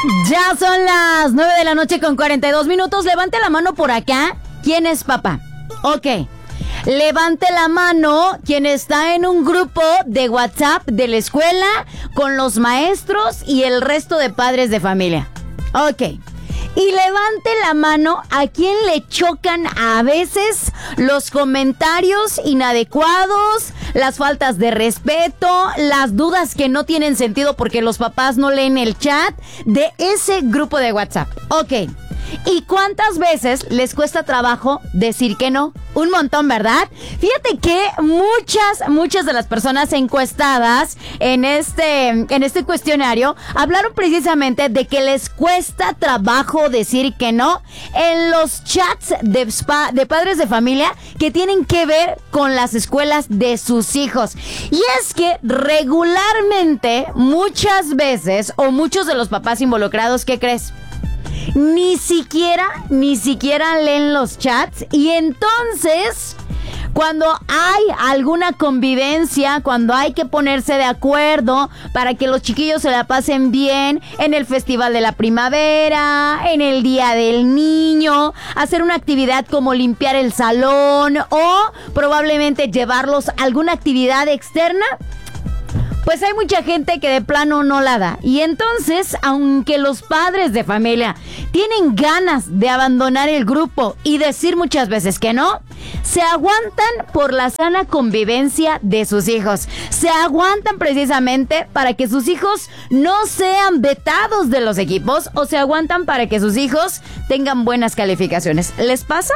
Ya son las 9 de la noche con 42 minutos. Levante la mano por acá. ¿Quién es papá? Ok. Levante la mano quien está en un grupo de WhatsApp de la escuela con los maestros y el resto de padres de familia. Ok. Y levante la mano a quien le chocan a veces los comentarios inadecuados, las faltas de respeto, las dudas que no tienen sentido porque los papás no leen el chat de ese grupo de WhatsApp. Ok. ¿Y cuántas veces les cuesta trabajo decir que no? Un montón, ¿verdad? Fíjate que muchas de las personas encuestadas en este cuestionario hablaron precisamente de que les cuesta trabajo decir que no en los chats de padres de familia que tienen que ver con las escuelas de sus hijos. Y es que regularmente, muchas veces, o muchos de los papás involucrados, ¿qué crees? Ni siquiera leen los chats y entonces cuando hay alguna convivencia, cuando hay que ponerse de acuerdo para que los chiquillos se la pasen bien en el Festival de la Primavera, en el Día del Niño, hacer una actividad como limpiar el salón o probablemente llevarlos a alguna actividad externa, pues hay mucha gente que de plano no la da. Y entonces, aunque los padres de familia tienen ganas de abandonar el grupo y decir muchas veces que no, se aguantan por la sana convivencia de sus hijos. Se aguantan precisamente para que sus hijos no sean vetados de los equipos o se aguantan para que sus hijos tengan buenas calificaciones. ¿Les pasa?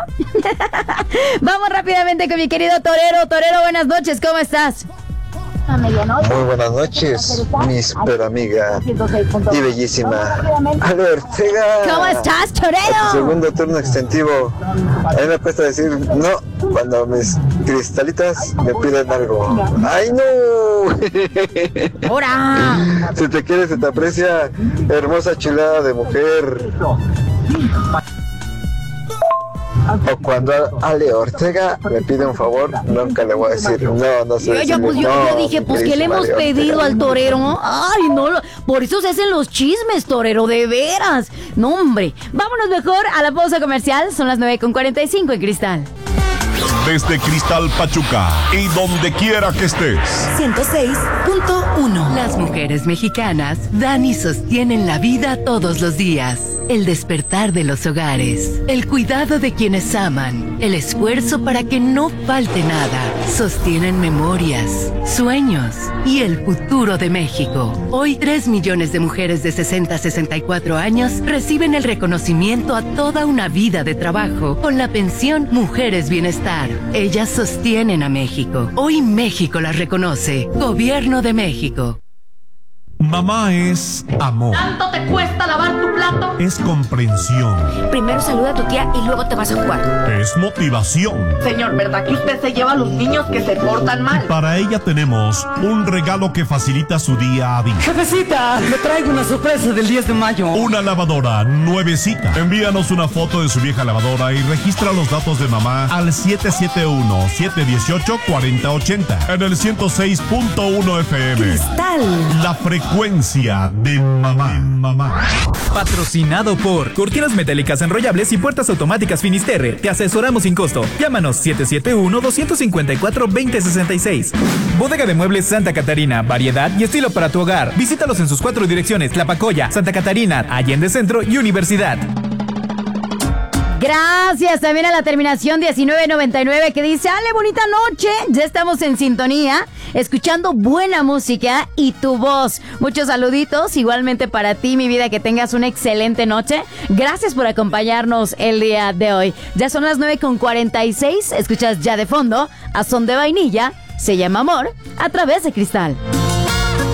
Vamos rápidamente con mi querido Torero. Torero, buenas noches, ¿cómo estás? Muy buenas noches, mi super amiga y bellísima Ale Ortega. ¿Cómo estás, Torero? Segundo turno extensivo. A mí me cuesta decir no cuando mis cristalitas me piden algo. ¡Ay, no! ¡Hora! Si te quieres, se te aprecia, hermosa chulada de mujer. O cuando Ale Ortega me pide un favor, nunca le voy a decir no sé. Yo dije, pues ¿qué le hemos pedido al Torero? Ay, no, por eso se hacen los chismes, Torero, de veras. No, hombre, vámonos mejor a la pausa comercial. Son las 9:45 en Cristal. Desde Cristal Pachuca y donde quiera que estés. 106.1. Las mujeres mexicanas dan y sostienen la vida todos los días. El despertar de los hogares, el cuidado de quienes aman, el esfuerzo para que no falte nada. Sostienen memorias, sueños y el futuro de México. Hoy 3 millones de mujeres de 60 a 64 años reciben el reconocimiento a toda una vida de trabajo con la pensión Mujeres Bienestar. Ellas sostienen a México. Hoy México las reconoce. Gobierno de México. Mamá es amor. ¿Tanto te cuesta lavar tu plato? Es comprensión. Primero saluda a tu tía y luego te vas a jugar. Es motivación. Señor, ¿verdad que usted se lleva a los niños que se portan mal? Para ella tenemos un regalo que facilita su día a día. Jefecita, le traigo una sorpresa del 10 de mayo. Una lavadora nuevecita. Envíanos una foto de su vieja lavadora y registra los datos de mamá al 771-718-4080 en el 106.1 FM. Cristal. La frecuencia de mamá. Patrocinado por Cortinas Metálicas Enrollables y Puertas Automáticas Finisterre. Te asesoramos sin costo. Llámanos 771-254-2066. Bodega de Muebles Santa Catarina. Variedad y estilo para tu hogar. Visítalos en sus 4 direcciones: Tlapacoya, Santa Catarina, Allende Centro y Universidad. Gracias también a la terminación 1999 que dice: Ale, bonita noche. Ya estamos en sintonía, escuchando buena música y tu voz. Muchos saluditos igualmente para ti, mi vida, que tengas una excelente noche. Gracias por acompañarnos el día de hoy. Ya son las 9:46. Escuchas ya de fondo a Son de Vainilla, Se Llama Amor, a través de Cristal.